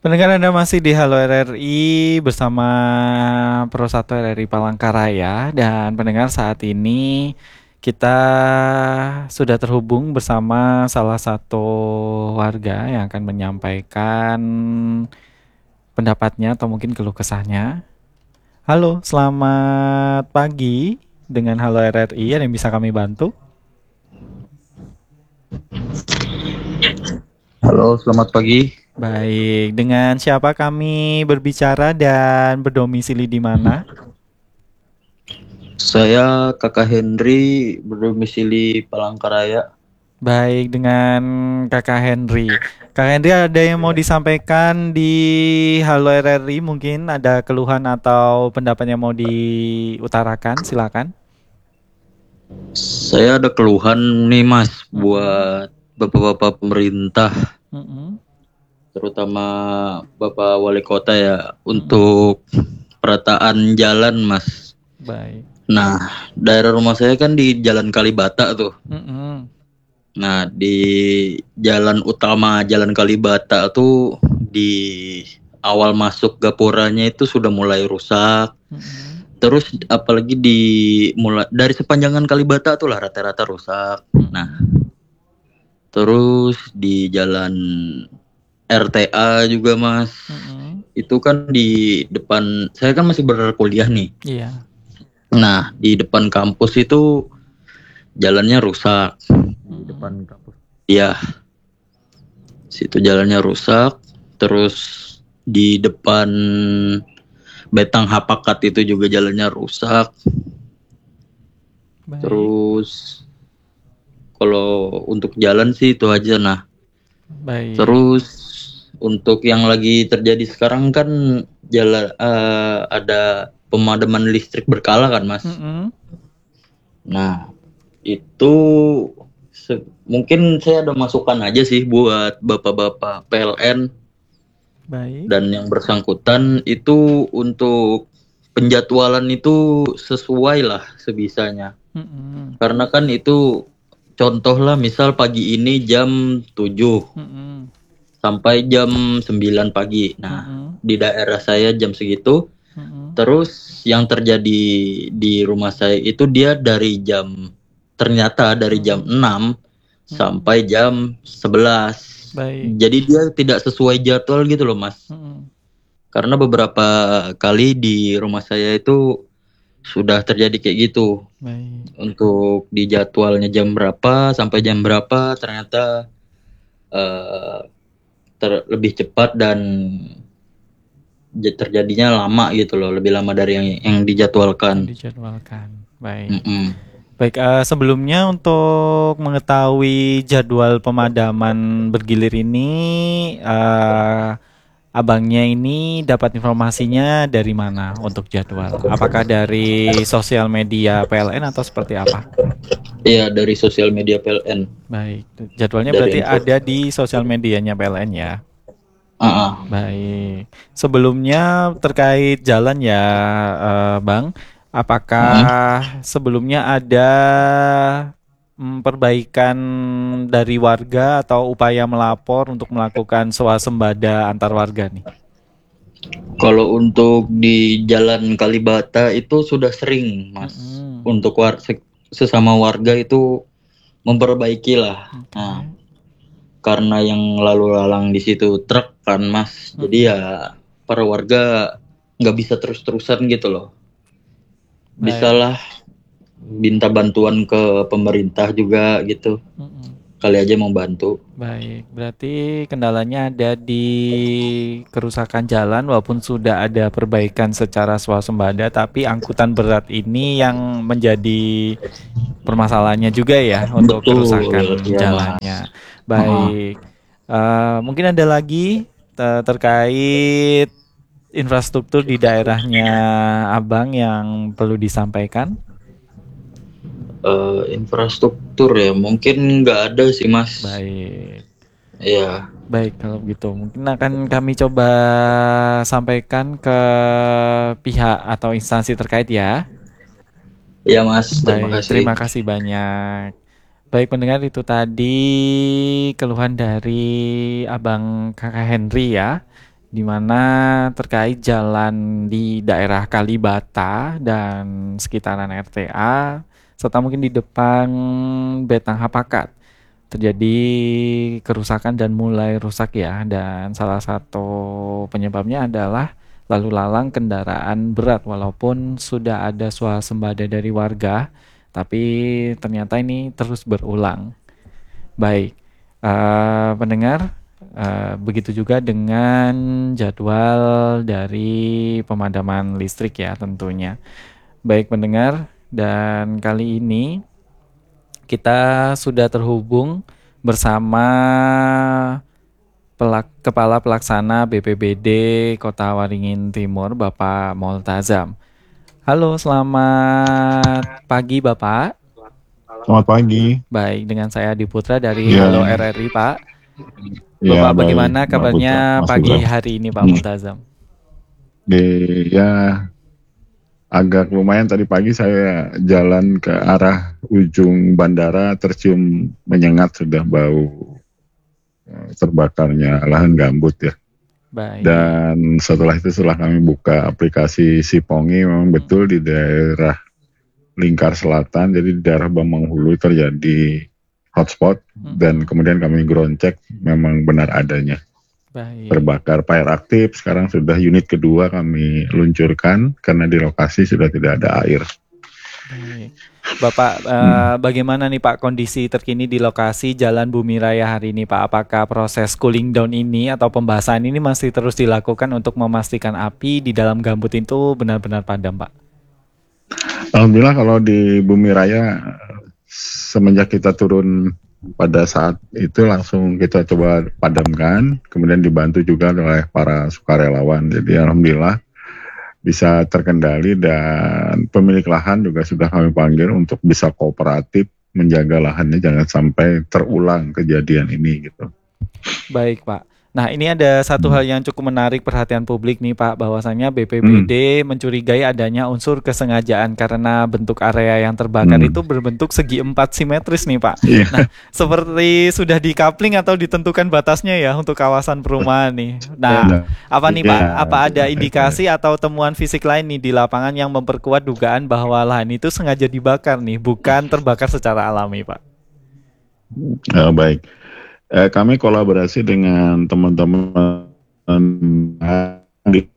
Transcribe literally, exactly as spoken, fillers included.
Pendengar Anda masih di Halo R R I bersama Pro satu R R I Palangkaraya dan pendengar saat ini kita sudah terhubung bersama salah satu warga yang akan menyampaikan pendapatnya atau mungkin keluh kesahnya. Halo, selamat pagi dengan Halo R R I, ada yang bisa kami bantu? Halo, selamat pagi. Baik, dengan siapa kami berbicara dan berdomisili di mana? Saya Kakak Henry, berdomisili Palangkaraya. Baik, dengan Kakak Henry. Kak Henry, ada yang mau disampaikan di Halo R R I? Mungkin ada keluhan atau pendapat yang mau diutarakan? Silakan. Saya ada keluhan nih Mas, Mm-mm. buat bapak-bapak pemerintah, Mm-mm. terutama Bapak Wali Kota ya, Mm-mm. untuk perataan jalan Mas. Baik. Nah, daerah rumah saya kan di Jalan Kalibata tuh. Mm-mm. Nah, di jalan utama Jalan Kalibata tuh di awal masuk gapuranya itu sudah mulai rusak. Mm-mm. Terus apalagi di mulai dari sepanjangan Kalibata tuh lah rata-rata rusak. Nah, Mm-mm. terus di jalan R T A juga Mas. Mm-mm. Itu kan di depan saya kan masih berkuliah nih. Iya. Nah, di depan kampus itu jalannya rusak. Di Mm-mm. depan kampus. Iya, situ jalannya rusak. Terus di depan Betang Hapakat itu juga jalannya rusak. Baik. Terus kalau untuk jalan sih itu aja. Nah, Baik. terus untuk yang lagi terjadi sekarang kan jalan eh, ada pemadaman listrik berkala kan Mas. Mm-mm. Nah, itu se- mungkin saya ada masukan aja sih buat bapak-bapak P L N Baik. dan yang bersangkutan itu untuk penjadwalan itu sesuai lah sebisanya. Mm-mm. Karena kan itu contoh lah misal pagi ini jam tujuh Mm-mm. sampai jam sembilan pagi. Nah, Mm-mm. di daerah saya jam segitu. Mm-mm. Terus yang terjadi di rumah saya itu dia dari jam ternyata dari jam Mm-mm. enam Mm-mm. sampai jam sebelas. Baik. Jadi dia tidak sesuai jadwal gitu loh, Mas. Mm-mm. Karena beberapa kali di rumah saya itu sudah terjadi kayak gitu. Baik. Untuk di jadwalnya jam berapa sampai jam berapa ternyata eh, ter- lebih cepat dan j- terjadinya lama gitu loh, lebih lama dari yang yang Yang dijadwalkan. dijadwalkan. Baik. Mm-mm. Baik, eh, sebelumnya untuk mengetahui jadwal pemadaman bergilir ini, eh, abangnya ini dapat informasinya dari mana untuk jadwal? Apakah dari sosial media P L N atau seperti apa? Iya, dari sosial media P L N, Baik, jadwalnya dari berarti info. ada di sosial medianya P L N ya. Ah, ah. Baik. Sebelumnya terkait jalan ya, eh, Bang. Mm-mm. Apakah sebelumnya ada mm, perbaikan dari warga atau upaya melapor untuk melakukan swasembada antar warga nih? Kalau untuk di Jalan Kalibata itu sudah sering, Mas. Mm-mm. Untuk war sesama warga itu memperbaiki lah. Nah, Oke. karena yang lalu lalang di situ truk kan, Mas. Jadi Mm-mm. ya para warga nggak bisa terus-terusan gitu loh. Baik. Bisalah minta bantuan ke pemerintah juga gitu. Mm-mm. Kali aja mau bantu. Baik, berarti kendalanya ada di kerusakan jalan walaupun sudah ada perbaikan secara swasembada, tapi angkutan berat ini yang menjadi permasalahannya juga ya untuk Betul, kerusakan ya Mas. jalannya. Heeh. Baik, eh, mungkin ada lagi te- terkait infrastruktur di daerahnya Abang yang perlu disampaikan? Eh, infrastruktur ya mungkin nggak ada sih Mas. Baik. Ya, Baik, kalau begitu mungkin akan kami coba sampaikan ke pihak atau instansi terkait ya. ya Mas, terima Baik, kasih. terima kasih banyak. Baik pendengar, itu tadi keluhan dari Abang Kakak Henry ya. di mana terkait jalan di daerah Kalibata dan sekitaran R T A, serta mungkin di depan Betang Hapakat terjadi kerusakan dan mulai rusak ya, dan salah satu penyebabnya adalah lalu lalang kendaraan berat, walaupun sudah ada swasembada dari warga tapi ternyata ini terus berulang. Baik, eh, pendengar, eh, begitu juga dengan jadwal dari pemadaman listrik ya tentunya. Baik pendengar, dan kali ini kita sudah terhubung bersama pelak- Kepala Pelaksana B P B D Kota Waringin Timur, Bapak Moltazam. Halo, selamat pagi Bapak. Selamat pagi. Baik, dengan saya Adi Putra dari Ya, Halo R R I, Pak. ya Bapak baik, bagaimana Mbak Putra, kabarnya Mas pagi Putra. hari ini Pak Hmm. Multazam? Di, ya agak lumayan tadi pagi saya jalan ke arah ujung bandara tercium menyengat sudah bau eh, terbakarnya lahan gambut ya. Baik. Dan setelah itu setelah kami buka aplikasi Sipongi memang betul di daerah Lingkar Selatan, jadi di daerah Bambang Hulu terjadi hotspot dan kemudian kami ground check memang benar adanya. Baik. Terbakar fire aktif, sekarang sudah unit kedua kami luncurkan karena di lokasi sudah tidak ada air. Baik. Bapak, eh, Hmm. bagaimana nih Pak kondisi terkini di lokasi Jalan Bumi Raya hari ini Pak? Apakah proses cooling down ini atau pembasahan ini masih terus dilakukan untuk memastikan api di dalam gambut itu benar-benar padam Pak? Alhamdulillah kalau di Bumi Raya semenjak kita turun pada saat itu langsung kita coba padamkan, kemudian dibantu juga oleh para sukarelawan. Jadi alhamdulillah bisa terkendali dan pemilik lahan juga sudah kami panggil untuk bisa kooperatif menjaga lahannya jangan sampai terulang kejadian ini gitu. Baik Pak. Nah ini ada satu hal yang cukup menarik perhatian publik nih Pak, bahwasannya B P B D hmm. mencurigai adanya unsur kesengajaan karena bentuk area yang terbakar hmm. itu berbentuk segi empat simetris nih Pak. Yeah. Nah seperti sudah dikapling atau ditentukan batasnya ya untuk kawasan perumahan nih. Nah apa nih Pak, apa ada indikasi atau temuan fisik lain nih di lapangan yang memperkuat dugaan bahwa lahan itu sengaja dibakar nih, bukan terbakar secara alami Pak? Oh, baik. Eh, kami kolaborasi dengan teman-teman di